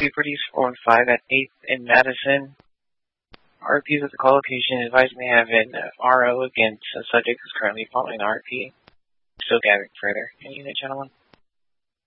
Liberties 4 and 5 at 8th in Madison. RPs at the call location advised may have an RO against a subject who's currently following the RP. Still gathering further. Any unit, gentlemen?